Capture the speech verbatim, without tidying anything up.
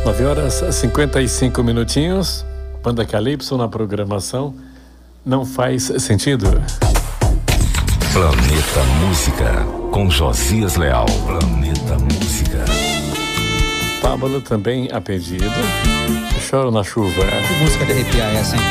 nove horas e cinquenta e cinco minutinhos. Banda Calypso na programação. Não faz sentido. Planeta Música com Josias Leal. Planeta Música. Pablo também a pedido. Choro na chuva. Que música de arrepiar essa, hein?